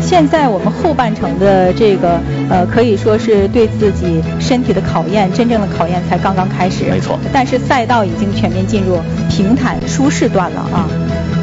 现在我们后半程的这个可以说是对自己身体的考验，真正的考验才刚刚开始。 没错。 但是赛道已经全面进入平坦舒适段了啊。